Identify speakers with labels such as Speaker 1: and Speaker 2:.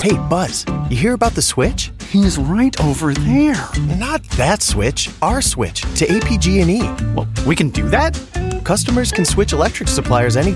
Speaker 1: Hey, Buzz, you hear about the switch?
Speaker 2: He's right over there.
Speaker 1: Not that switch, our switch to APG&E.
Speaker 2: Well, we can do that?
Speaker 1: Customers can switch electric suppliers anytime.